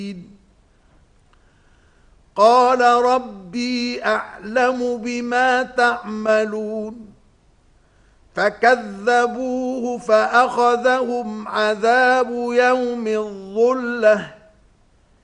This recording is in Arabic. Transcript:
قال ربي أعلم بما تعملون فكذبوه فأخذهم عذاب يوم الظلة